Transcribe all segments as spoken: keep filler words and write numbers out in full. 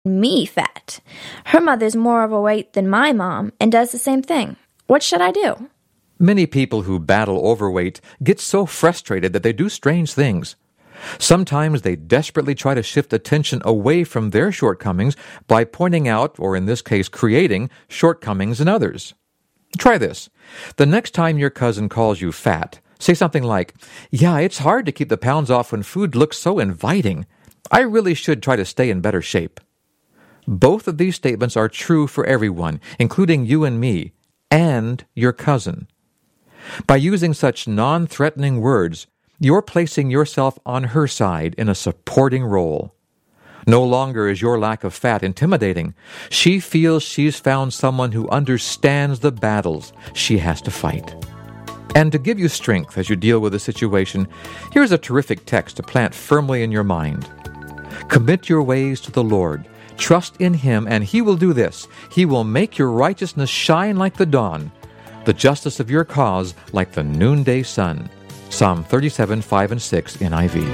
me fat. Her mother's more overweight than my mom and does the same thing. What should I do? Many people who battle overweight get so frustrated that they do strange things. Sometimes they desperately try to shift attention away from their shortcomings by pointing out, or in this case creating, shortcomings in others. Try this. The next time your cousin calls you fat, say something like, "Yeah, it's hard to keep the pounds off when food looks so inviting. I really should try to stay in better shape." Both of these statements are true for everyone, including you and me, and your cousin. By using such non-threatening words, you're placing yourself on her side in a supporting role. No longer is your lack of fat intimidating. She feels she's found someone who understands the battles she has to fight. And to give you strength as you deal with the situation, here's a terrific text to plant firmly in your mind. Commit your ways to the Lord. Trust in Him, and He will do this. He will make your righteousness shine like the dawn, the justice of your cause like the noonday sun. Psalm thirty-seven, five and six, N I V.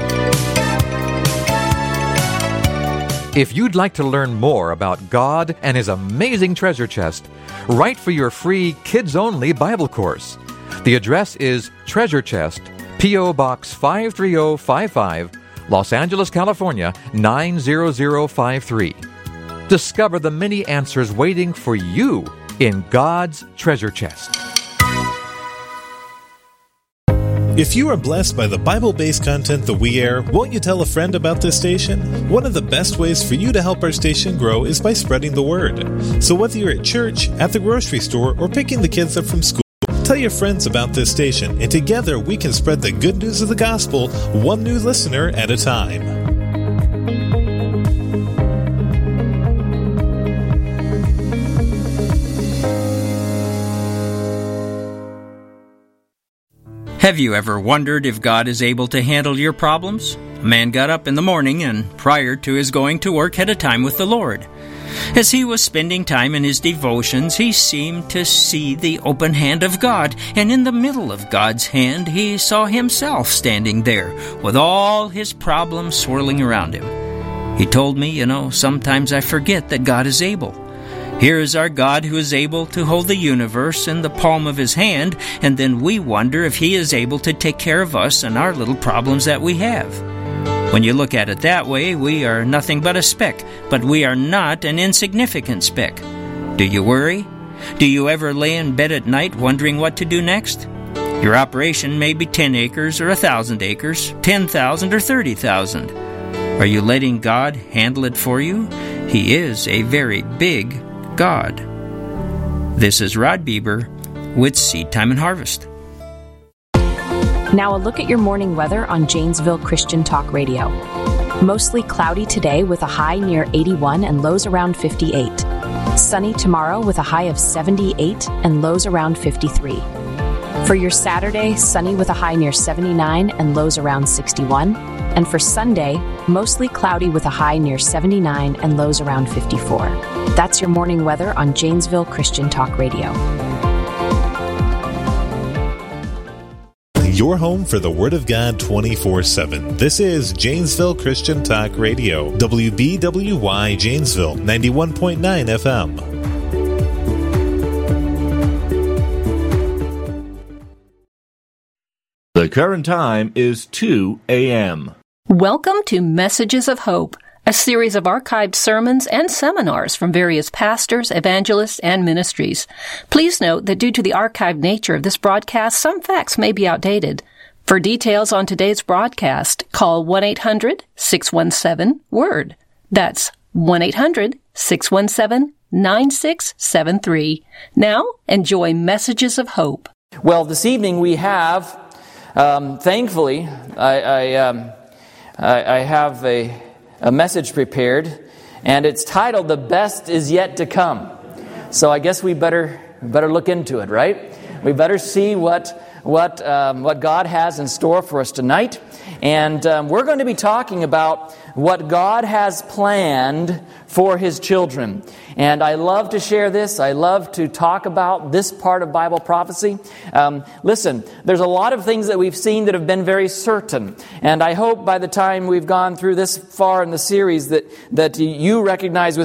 If you'd like to learn more about God and His amazing treasure chest, write for your free kids-only Bible course. The address is Treasure Chest, P O. Box five three zero five five, Los Angeles, California, nine zero zero five three. Discover the many answers waiting for you in God's treasure chest. If you are blessed by the Bible-based content that we air, won't you tell a friend about this station? One of the best ways for you to help our station grow is by spreading the word. So whether you're at church, at the grocery store, or picking the kids up from school, tell your friends about this station, and together we can spread the good news of the gospel one new listener at a time. Have you ever wondered if God is able to handle your problems? A man got up in the morning and, prior to his going to work, had a time with the Lord. As he was spending time in his devotions, he seemed to see the open hand of God, and in the middle of God's hand, he saw himself standing there, with all his problems swirling around him. He told me, you know, sometimes I forget that God is able. Here is our God who is able to hold the universe in the palm of His hand, and then we wonder if He is able to take care of us and our little problems that we have. When you look at it that way, we are nothing but a speck, but we are not an insignificant speck. Do you worry? Do you ever lay in bed at night wondering what to do next? Your operation may be ten acres or a thousand acres, ten thousand or thirty thousand. Are you letting God handle it for you? He is a very big God. This is Rod Bieber with Seed Time and Harvest. Now a look at your morning weather on Janesville Christian Talk Radio. Mostly cloudy today with a high near eighty-one and lows around fifty-eight. Sunny tomorrow with a high of seventy-eight and lows around fifty-three. For your Saturday, sunny with a high near seventy-nine and lows around sixty-one. And for Sunday, mostly cloudy with a high near seventy-nine and lows around fifty-four. That's your morning weather on Janesville Christian Talk Radio. Your home for the Word of God twenty-four seven. This is Janesville Christian Talk Radio. W B W Y Janesville, ninety-one point nine F M. The current time is two a.m. Welcome to Messages of Hope, a series of archived sermons and seminars from various pastors, evangelists, and ministries. Please note that due to the archived nature of this broadcast, some facts may be outdated. For details on today's broadcast, call one eight hundred six one seven WORD. That's one eight hundred six one seven nine six seven three. Now, enjoy Messages of Hope. Well, this evening we have, um, thankfully, I... I um, I have a, a message prepared, and it's titled, "The Best Is Yet to Come." So I guess we better better look into it, right? We better see what what um, what God has in store for us tonight. And um, we're going to be talking about what God has planned for His children. And I love to share this. I love to talk about this part of Bible prophecy. Um, listen, there's a lot of things that we've seen that have been very certain. And I hope by the time we've gone through this far in the series that, that you recognize with